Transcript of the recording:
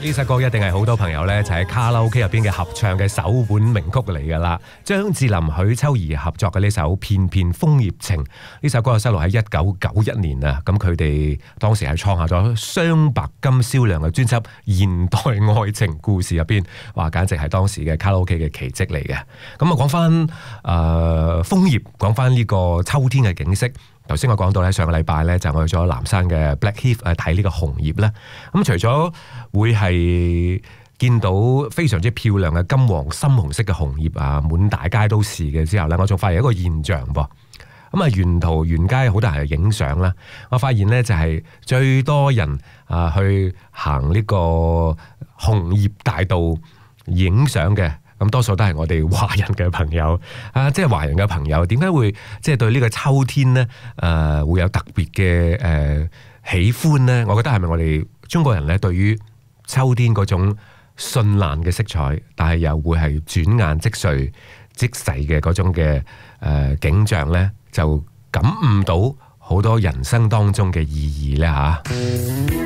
呢首歌一定係好多朋友咧就喺卡拉 OK 入邊嘅合唱嘅首本名曲嚟噶啦。張智霖、許秋怡合作嘅呢首《片片楓葉情》，呢首歌係收錄喺1991年啊。咁佢哋當時係創下咗雙白金銷量嘅專輯《現代愛情故事》入邊，哇，簡直係當時嘅卡拉 OK 嘅奇蹟嚟嘅。咁啊，講翻楓葉，講翻呢個秋天嘅景色。頭先我講到咧，上個禮拜咧就我去咗南山嘅 Blackheath 睇呢個紅葉咧。咁除咗會係見到非常之漂亮嘅金黃深紅色嘅紅葉啊，滿大街都是嘅之後咧，我仲發現一個現象噃。咁啊，沿途沿街好多人去影相啦。我發現咧就係最多人去行呢個紅葉大道影相嘅。咁多數都係我哋華人嘅朋友即係華人嘅朋友，點解會即係對呢個秋天呢會有特別嘅喜歡呢？我覺得係咪我哋中國人呢對於秋天嗰種絢爛嘅色彩，但係又會係轉眼即逝即逝嘅嗰種嘅景象呢，就感悟到好多人生當中嘅意義呢？